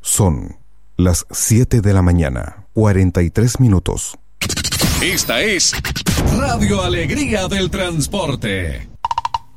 Son las 7 de la mañana, 43 minutos. Esta es Radio Alegría del Transporte.